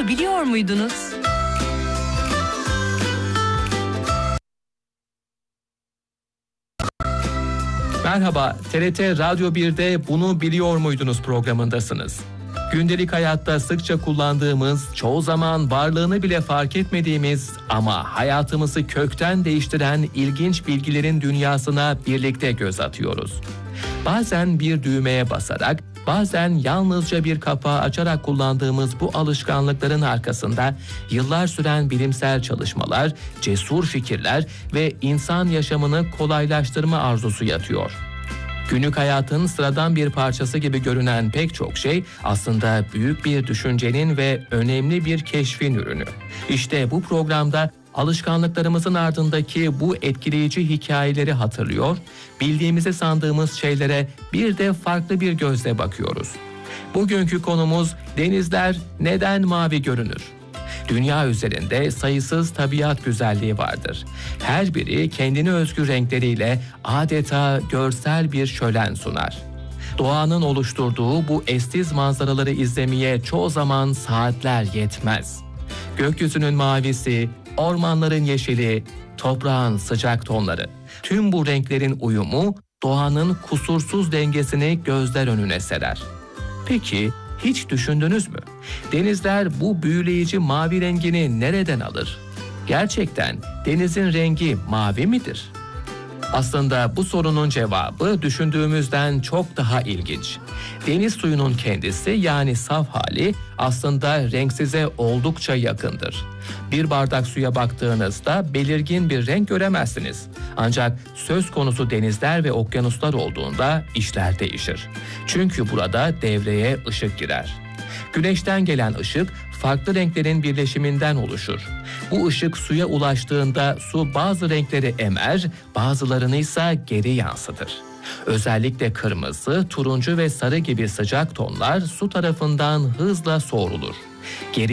Bunu biliyor muydunuz? Merhaba, TRT Radyo 1'de Bunu Biliyor Muydunuz programındasınız. Gündelik hayatta sıkça kullandığımız, çoğu zaman varlığını bile fark etmediğimiz ama hayatımızı kökten değiştiren ilginç bilgilerin dünyasına birlikte göz atıyoruz. Bazen bir düğmeye basarak, bazen yalnızca bir kapağı açarak kullandığımız bu alışkanlıkların arkasında yıllar süren bilimsel çalışmalar, cesur fikirler ve insan yaşamını kolaylaştırma arzusu yatıyor. Günlük hayatın sıradan bir parçası gibi görünen pek çok şey aslında büyük bir düşüncenin ve önemli bir keşfin ürünü. İşte bu programda alışkanlıklarımızın ardındaki bu etkileyici hikayeleri hatırlıyor, bildiğimizi sandığımız şeylere bir de farklı bir gözle bakıyoruz. Bugünkü konumuz denizler neden mavi görünür? Dünya üzerinde sayısız tabiat güzelliği vardır. Her biri kendine özgü renkleriyle adeta görsel bir şölen sunar. Doğanın oluşturduğu bu eşsiz manzaraları izlemeye çoğu zaman saatler yetmez. Gökyüzünün mavisi, ormanların yeşili, toprağın sıcak tonları. Tüm bu renklerin uyumu doğanın kusursuz dengesini gözler önüne serer. Peki hiç düşündünüz mü? Denizler bu büyüleyici mavi rengini nereden alır? Gerçekten denizin rengi mavi midir? Aslında bu sorunun cevabı düşündüğümüzden çok daha ilginç. Deniz suyunun kendisi yani saf hali aslında renksize oldukça yakındır. Bir bardak suya baktığınızda belirgin bir renk göremezsiniz. Ancak söz konusu denizler ve okyanuslar olduğunda işler değişir. Çünkü burada devreye ışık girer. Güneşten gelen ışık farklı renklerin birleşiminden oluşur. Bu ışık suya ulaştığında su bazı renkleri emer, bazılarını ise geri yansıtır. Özellikle kırmızı, turuncu ve sarı gibi sıcak tonlar su tarafından hızla soğurulur. Geri